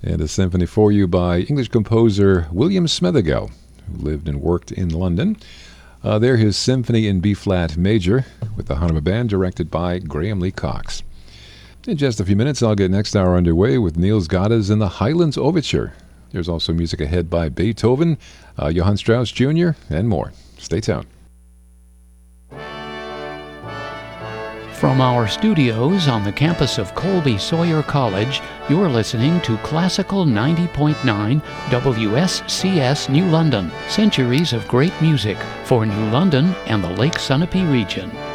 And a symphony for you by English composer William Smethego, who lived and worked in London. There, his Symphony in B-flat major with the Hanema Band, directed by Graham Lee Cox. In just a few minutes, I'll get next hour underway with Niels Gades and the Highlands Overture. There's also music ahead by Beethoven, Johann Strauss Jr., and more. Stay tuned. From our studios on the campus of Colby Sawyer College, you're listening to Classical 90.9 WSCS New London. Centuries of great music for New London and the Lake Sunapee region.